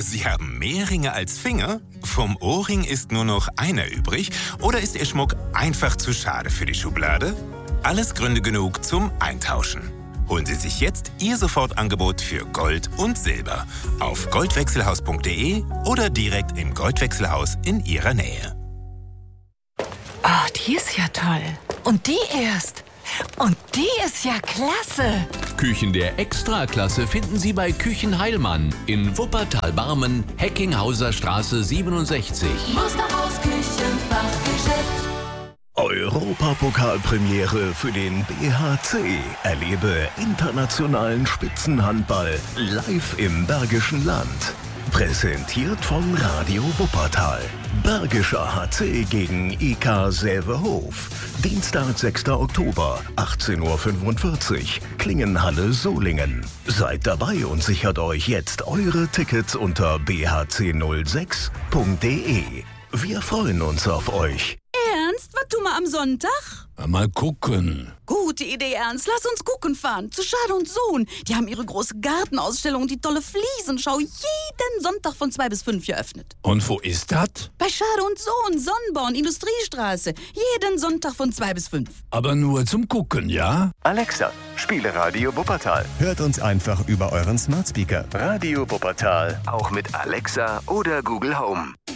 Sie haben mehr Ringe als Finger? Vom Ohrring ist nur noch einer übrig? Oder ist Ihr Schmuck einfach zu schade für die Schublade? Alles Gründe genug zum Eintauschen. Holen Sie sich jetzt Ihr Sofortangebot für Gold und Silber auf goldwechselhaus.de oder direkt im Goldwechselhaus in Ihrer Nähe. Oh, die ist ja toll. Und die erst. Und die ist ja klasse. Küchen der Extraklasse finden Sie bei Küchenheilmann in Wuppertal-Barmen, Heckinghauser Straße 67. Musterhaus Küchenfachgeschäft. Europapokalpremiere für den BHC. Erlebe internationalen Spitzenhandball live im Bergischen Land. Präsentiert von Radio Wuppertal. Bergischer HC gegen IK Sävehof. Dienstag, 6. Oktober, 18:45 Uhr. Klingenhalle Solingen. Seid dabei und sichert euch jetzt eure Tickets unter bhc06.de. Wir freuen uns auf euch. Ernst, was tun wir am Sonntag? Mal gucken. Gute Idee, Ernst. Lass uns gucken fahren. Zu Schade und Sohn. Die haben ihre große Gartenausstellung und die tolle Fliesenschau jeden Sonntag von 2 bis 5 geöffnet. Und wo ist das? Bei Schade und Sohn, Sonnenborn, Industriestraße. Jeden Sonntag von 2 bis 5. Aber nur zum Gucken, ja? Alexa, spiele Radio Wuppertal. Hört uns einfach über euren Smart Speaker. Radio Wuppertal, auch mit Alexa oder Google Home.